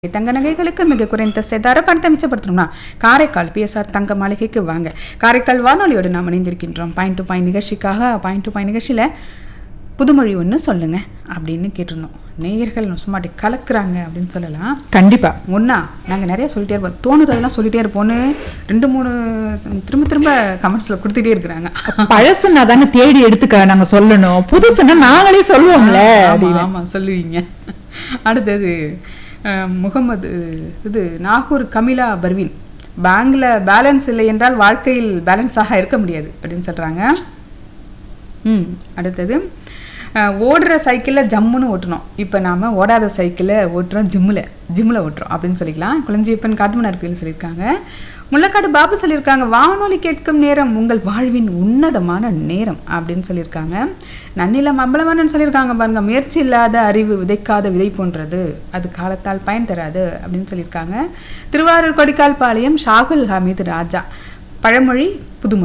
தங்க நகைகளுக்கு மிக குறைந்த சேதார பணத்தை மிச்சப்படுத்தணும்னா காரைக்கால் பிஎஸ்ஆர் தங்க மாளிகைக்கு வாங்க. காரைக்கால் வானொலியோடு நாம் இணைந்திருக்கின்றோம். பாயிண்ட் டு பாயிண்ட் நிகழ்ச்சிக்காக பாயிண்ட் டு பாயிண்ட் நிகழ்ச்சியில் புதுமொழி ஒன்று சொல்லுங்க அப்படின்னு கேட்டிருந்தோம். நேயர்கள் சும்மாட்டி கலக்குறாங்க அப்படின்னு சொல்லலாம். கண்டிப்பா ஒன்றா நாங்கள் நிறைய சொல்லிட்டே இருப்போம், தோணுறதெல்லாம் சொல்லிட்டே இருப்போன்னு 2-3 திரும்ப திரும்ப கமெண்ட்ஸில் கொடுத்துட்டே இருக்கிறாங்க. பழசுன்னா தாங்க தேடி எடுத்துக்க நாங்க சொல்லணும், புதுசுன்னா நாங்களே சொல்லுவோம்ல. ஆமாம் சொல்லுவீங்க. அடுத்தது முகமது நாகூர் கமிலா பர்வீன், பேங்க்ல பேலன்ஸ் இல்லை என்றால் வாழ்க்கையில் பேலன்ஸாக இருக்க முடியாது அப்படின்னு சொல்றாங்க. அடுத்தது ஓடுற சைக்கிளில் ஜம்முன்னு ஓட்டணும், இப்போ நாம் ஓடாத சைக்கிளை ஓட்டுறோம், ஜிம்மில் ஓட்டுறோம் அப்படின்னு சொல்லிக்கலாம். குளஞ்சியப்பன் காட்டுமன்னார் கோயில் சொல்லியிருக்காங்க. முள்ளக்காடு பாபு சொல்லியிருக்காங்க, வானொலி கேட்கும் நேரம் உங்கள் வாழ்வின் உன்னதமான நேரம் அப்படின்னு சொல்லியிருக்காங்க. நன்னிலம் அம்பலமானு சொல்லியிருக்காங்க பாருங்க, முயற்சி இல்லாத அறிவு விதைக்காத விதை போன்றது, அது காலத்தால் பயன் தராது அப்படின்னு சொல்லியிருக்காங்க. திருவாரூர் கொடிக்கால் பாளையம் ஷாகுல் ஹமீது ராஜா, பழமொழி புதுமொழி.